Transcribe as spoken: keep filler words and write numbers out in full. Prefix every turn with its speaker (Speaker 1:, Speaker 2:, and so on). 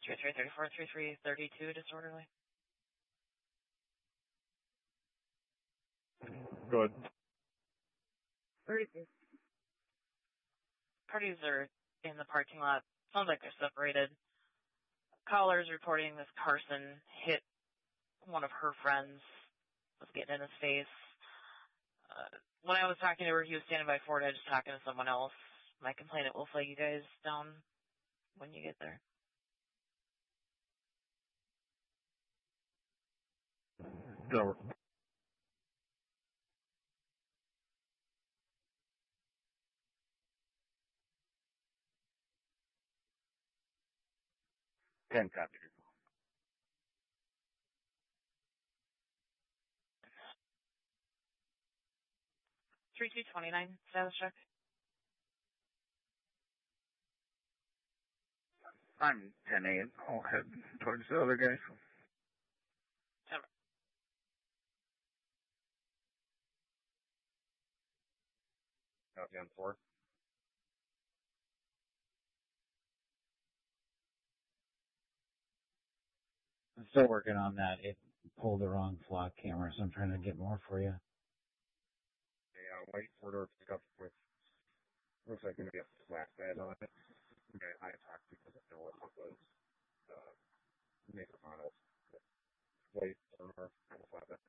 Speaker 1: three three three four three three three two disorderly.
Speaker 2: Good.
Speaker 1: thirty-two. Parties are in the parking lot. Sounds like they're separated. Callers reporting this Carson hit one of her friends, was getting in his face. Uh, when I was talking to her, he was standing by Ford Edge talking to someone else. My complainant will flag you guys down when you get there.
Speaker 2: Go. Ten copy.
Speaker 1: three two two nine, status check.
Speaker 2: I'm ten eight. I'll head towards the other guy.
Speaker 1: ten.
Speaker 2: Copy on four.
Speaker 3: I'm still working on that. It pulled the wrong flock camera, so I'm trying to get more for you.
Speaker 2: Yeah, I'll wait for her to pick up with, looks like going to be a flat bed on it. Okay, I talked because I know what it was. Uh, make a model. Wait for her, kind of flat bed.